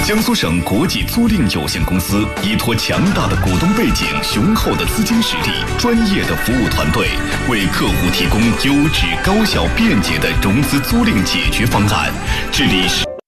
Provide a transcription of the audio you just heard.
江苏省国际租赁有限公司依托强大的股东背景、雄厚的资金实力、专业的服务团队，为客户提供优质、高效、便捷的融资租赁解决方案，致力